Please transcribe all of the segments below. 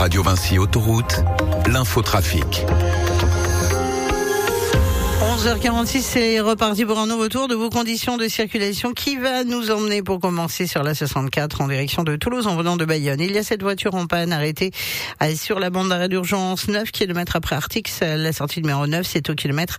Radio Vinci Autoroute, l'infotrafic. 11h46, c'est reparti pour un nouveau tour de vos conditions de circulation qui va nous emmener pour commencer sur la 64 en direction de Toulouse en venant de Bayonne. Il y a cette voiture en panne arrêtée sur la bande d'arrêt d'urgence 9 km après Artix. La sortie numéro 9, c'est au kilomètre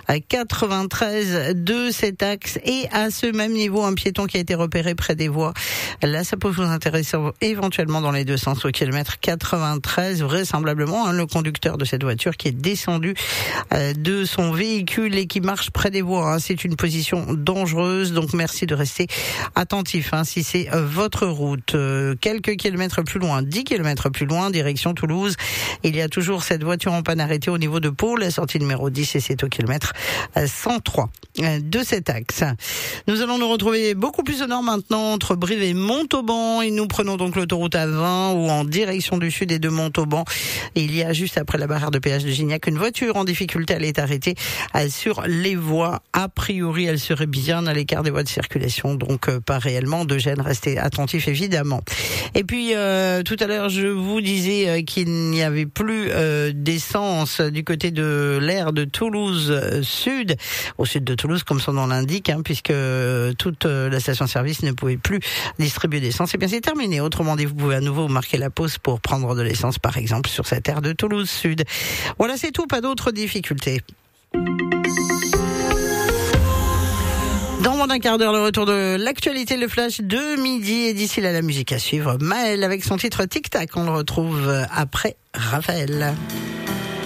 93 de cet axe. Et à ce même niveau, un piéton qui a été repéré près des voies. Là, ça peut vous intéresser éventuellement dans les deux sens au kilomètre 93. Vraisemblablement, le conducteur de cette voiture qui est descendu de son véhicule et qui marche près des voies. C'est une position dangereuse, donc merci de rester attentif si c'est votre route. Quelques kilomètres plus loin, 10 kilomètres plus loin, direction Toulouse, il y a toujours cette voiture en panne arrêtée au niveau de Pau, la sortie numéro 10, et c'est au kilomètre 103 de cet axe. Nous allons nous retrouver beaucoup plus au nord maintenant, entre Brive et Montauban, et nous prenons donc l'autoroute A20 ou en direction du sud et de Montauban. Et il y a juste après la barrière de péage de Gignac une voiture en difficulté, elle est arrêtée sur les voies. A priori, elle serait bien à l'écart des voies de circulation, donc pas réellement de gêne. Restez attentifs évidemment. Et puis tout à l'heure, je vous disais qu'il n'y avait plus d'essence du côté de l'aire de Toulouse Sud, au sud de Toulouse comme son nom l'indique, puisque toute la station-service ne pouvait plus distribuer d'essence. Et bien c'est terminé. Autrement dit, vous pouvez à nouveau marquer la pause pour prendre de l'essence, par exemple, sur cette aire de Toulouse Sud. Voilà, c'est tout. Pas d'autres difficultés. Dans moins d'un quart d'heure, le retour de l'actualité, le flash de midi, et d'ici là, la musique à suivre. Maël avec son titre Tic Tac, on le retrouve après Raphaël.